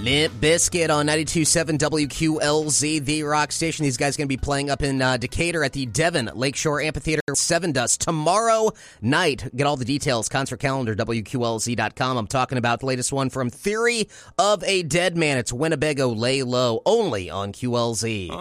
Limp Bizkit on 92.7 WQLZ, the rock station. These guys going to be playing up in Decatur at the Devon Lakeshore Amphitheater, Sevendust, tomorrow night. Get all the details, concert calendar, WQLZ.com. I'm talking about the latest one from Theory of a Dead Man. It's Winnebago Lay Low, only on QLZ.